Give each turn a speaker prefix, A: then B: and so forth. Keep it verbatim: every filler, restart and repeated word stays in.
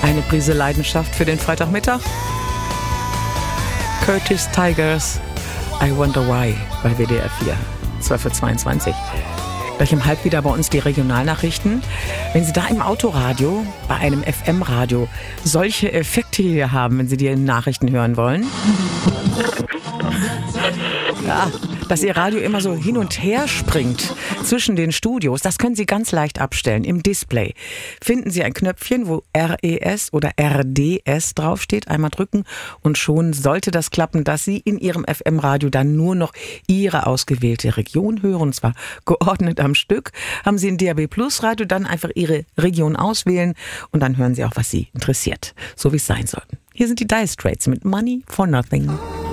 A: Eine Prise Leidenschaft für den Freitagmittag. Curtis Tigers, I Wonder Why, bei W D R vier, zwölf Uhr zweiundzwanzig. Gleich um halb wieder bei uns die Regionalnachrichten. Wenn Sie da im Autoradio, bei einem F M-Radio, solche Effekte hier haben, wenn Sie die Nachrichten hören wollen. Ja, dass Ihr Radio immer so hin und her springt zwischen den Studios, das können Sie ganz leicht abstellen. Im Display finden Sie ein Knöpfchen, wo R E S oder R D S draufsteht. Einmal drücken und schon sollte das klappen, dass Sie in Ihrem F M-Radio dann nur noch Ihre ausgewählte Region hören, und zwar geordnet am Stück. Haben Sie ein D A B Plus Radio, dann einfach Ihre Region auswählen und dann hören Sie auch, was Sie interessiert, so wie es sein soll. Hier sind die Dire Straits mit Money for Nothing.